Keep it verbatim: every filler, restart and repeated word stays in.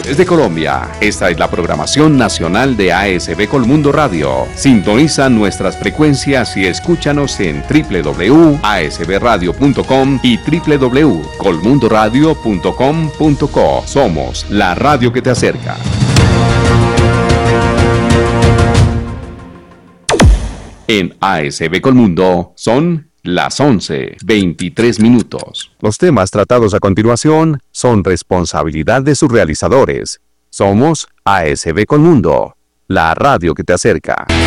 Desde Colombia, esta es la programación nacional de A S B Colmundo Radio. Sintoniza nuestras frecuencias y escúchanos en doble u doble u doble u punto a s b radio punto com y doble u doble u doble u punto colmundo radio punto com punto co. Somos la radio que te acerca. En A S B Colmundo son las once, veintitrés minutos. Los temas tratados a continuación son responsabilidad de sus realizadores. Somos A S B Colmundo, la radio que te acerca.